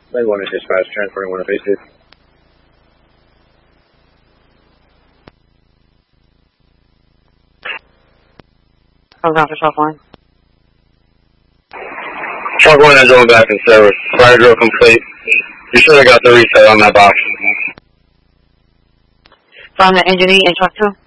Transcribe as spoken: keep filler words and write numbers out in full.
May one to dispatch, transporting one to phase two. Comes out for Chalk one. Chalk one is going back in service. Fire drill complete. You should have got the reset on that box. From the engineer in Chalk two.